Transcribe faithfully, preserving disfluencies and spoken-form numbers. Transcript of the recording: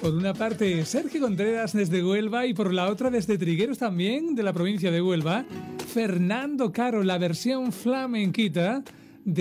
Por una parte, Sergio Contreras desde Huelva y por la otra desde Trigueros también, de la provincia de Huelva, Fernando Caro, la versión flamenquita